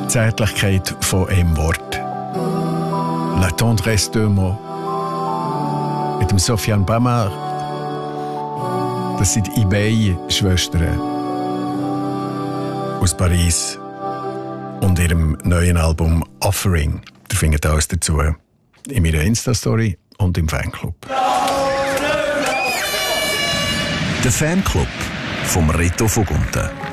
Zärtlichkeit von einem Wort. La tendresse de mots. Mit dem Sofiane Bamar. Das sind die eBay-Schwestern aus Paris und ihrem neuen Album Offering. Ihr findet alles dazu in meiner Insta-Story und im Fanclub. Der Fanclub vom Reto Vogunten.